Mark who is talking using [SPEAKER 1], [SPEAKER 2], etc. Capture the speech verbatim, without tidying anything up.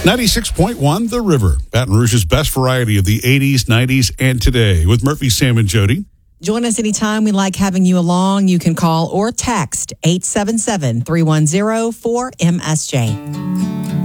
[SPEAKER 1] ninety-six point one The River, Baton Rouge's best variety of the eighties, nineties, and today with Murphy, Sam, and Jody.
[SPEAKER 2] Join us anytime. We like having you along. You can call or text eight seven seven, three one zero, four M S J.